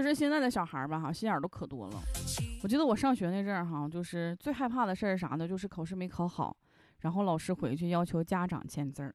就是现在的小孩吧，哈，心眼都可多了。我记得我上学那阵儿哈，就是最害怕的事儿啥的，就是考试没考好，然后老师回去要求家长签字儿。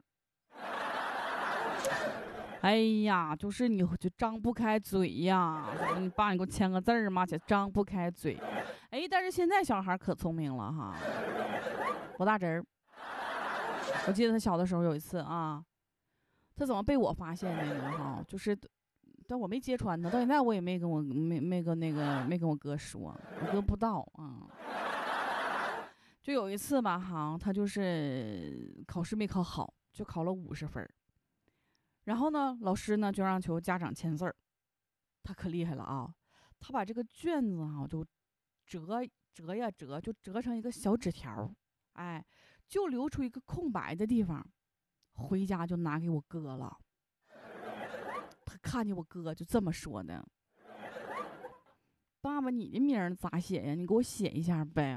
哎呀，就是你就张不开嘴呀，你爸你给我签个字儿嘛，且张不开嘴。哎，但是现在小孩可聪明了哈。我大侄儿，我记得他小的时候有一次啊，他怎么被我发现的呢？哈，就是，但我没揭穿他，到现在我也没跟我哥说，我哥不知道啊。就有一次吧，哈，他就是考试没考好，就考了50分。然后呢，老师呢就让求家长签字儿，他可厉害了啊！他把这个卷子啊就折，就折成一个小纸条，哎，就留出一个空白的地方，回家就拿给我哥了。他看见我哥就这么说的：“爸爸，你的名咋写呀？你给我写一下呗。”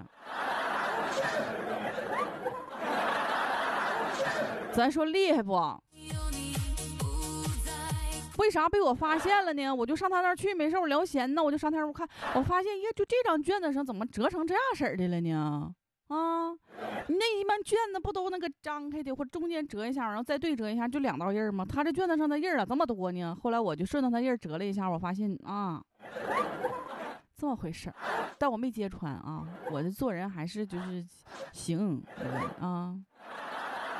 咱说厉害不？为啥被我发现了呢？我就上他那儿去，没事我聊闲呢，我就上他那儿看，我发现就这张卷子上怎么折成这样式儿的了呢？啊，你那一般卷子不都那个张开的，或者中间折一下，然后再对折一下，就2道印吗？他这卷子上的印啊这么多呢。后来我就顺着他印折了一下，我发现啊，这么回事儿，但我没揭穿啊。我这做人还是就是行啊。